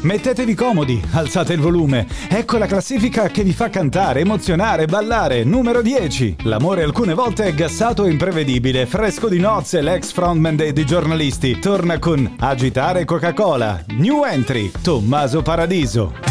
Mettetevi comodi, alzate il volume. Ecco la classifica che vi fa cantare, emozionare, ballare. Numero 10. L'amore alcune volte è gassato e imprevedibile. Fresco di nozze, l'ex frontman dei giornalisti torna con Agitare Coca-Cola. New entry, Tommaso Paradiso.